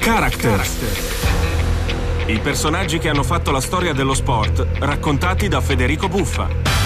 Character. I personaggi che hanno fatto la storia dello sport, raccontati da Federico Buffa.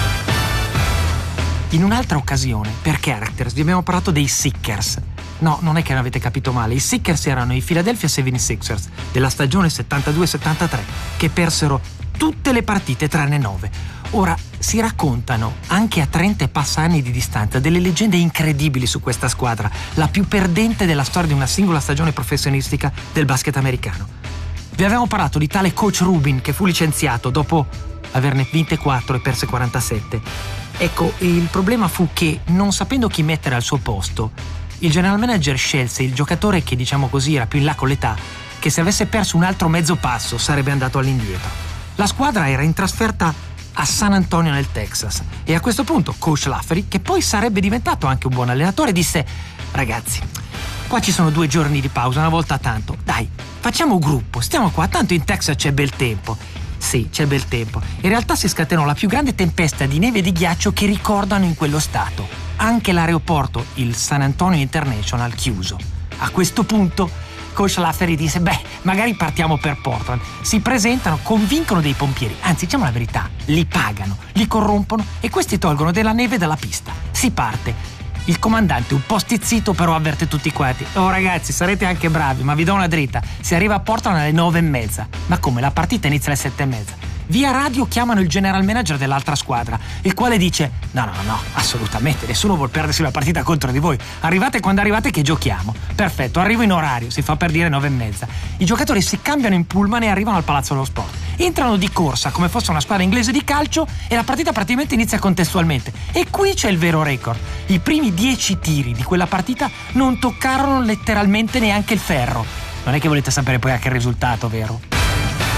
In un'altra occasione, per Characters, vi abbiamo parlato dei Sixers. No, non è che avete capito male. I Sixers erano i Philadelphia 76ers della stagione 72-73 che persero tutte le partite tranne 9. Ora, si raccontano, anche a 30 e passa anni di distanza, delle leggende incredibili su questa squadra, la più perdente della storia di una singola stagione professionistica del basket americano. Vi avevamo parlato di tale coach Rubin che fu licenziato dopo averne vinte 4 e perse 47. Ecco, il problema fu che, non sapendo chi mettere al suo posto, il general manager scelse il giocatore che, diciamo così, era più in là con l'età, che se avesse perso un altro mezzo passo sarebbe andato all'indietro. La squadra era in trasferta a San Antonio nel Texas e a questo punto coach Lafferty, che poi sarebbe diventato anche un buon allenatore, disse: ragazzi, qua ci sono 2 giorni di pausa, una volta tanto, dai, facciamo gruppo, stiamo qua, tanto in Texas c'è bel tempo. Sì, c'è bel tempo. In realtà si scatenò la più grande tempesta di neve e di ghiaccio che ricordano in quello stato. Anche l'aeroporto, il San Antonio International, chiuso. A questo punto coach Lafferty disse: beh, magari partiamo per Portland. Si presentano, convincono dei pompieri, anzi, diciamo la verità, li pagano, li corrompono e questi tolgono della neve dalla pista. Si parte. Il comandante, un po' stizzito, però avverte tutti quanti: oh ragazzi, sarete anche bravi, ma vi do una dritta, si arriva a Portland alle 9:30. Ma come, la partita inizia alle 7:30? Via radio chiamano il general manager dell'altra squadra, il quale dice: no, assolutamente, nessuno vuol perdersi la partita contro di voi, arrivate quando arrivate che giochiamo. Perfetto, arrivo in orario, si fa per dire 9:30. I giocatori si cambiano in pullman e arrivano al Palazzo dello Sport. Entrano di corsa come fosse una squadra inglese di calcio e la partita praticamente inizia contestualmente. E qui c'è il vero record: i primi 10 tiri di quella partita non toccarono letteralmente neanche il ferro. Non è che volete sapere poi anche il risultato, vero?